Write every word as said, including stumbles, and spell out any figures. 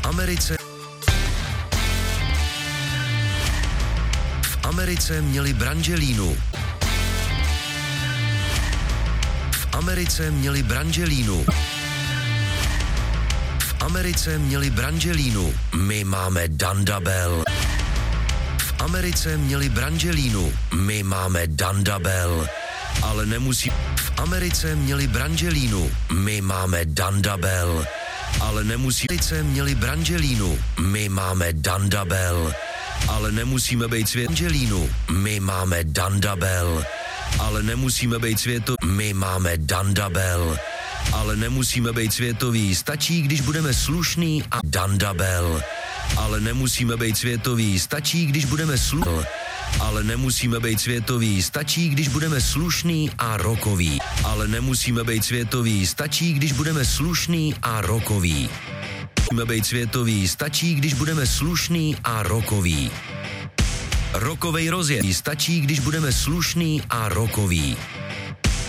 Americe V Americe měli branželínu. V Americe měli branželínu. V Americe měli branželínu. My máme Dandabel. V Americe měli branželínu. My máme Dandabel. Ale nemusí... V Americe měli branželínu. My máme Dandabel. Ale nemusí... V Americe měli branželínu. My máme Dandabel. Ale nemusíme být svět... Branželínu. My máme Dandabel. Ale nemusíme být světo... My máme Dandabel. Ale nemusíme být světoví. Stačí, když budeme slušný a Dandabel. Ale nemusíme být světoví. Stačí, když budeme slušný. Ale nemusíme být světoví. Stačí, když budeme slušný a rokový. Ale nemusíme být světoví. Stačí, když budeme slušný a rokový. Musíme být světoví. Stačí, když budeme slušný a rokový. Rokovej rozjezd. Stačí, když budeme slušný a rokový.